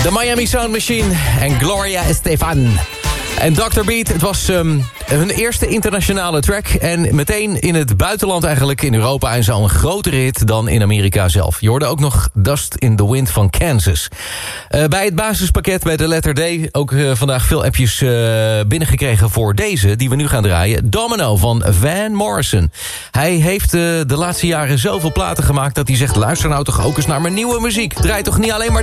De Miami Sound Machine en Gloria Estefan. En Dr. Beat, het was hun eerste internationale track. En meteen in het buitenland eigenlijk, in Europa... en zo een grotere hit dan in Amerika zelf. Je hoorde ook nog Dust in the Wind van Kansas. Bij het basispakket, bij de letter D... ook vandaag veel appjes binnengekregen voor deze... die we nu gaan draaien. Domino van Van Morrison. Hij heeft de laatste jaren zoveel platen gemaakt... dat hij zegt, luister nou toch ook eens naar mijn nieuwe muziek. Draai toch niet alleen maar...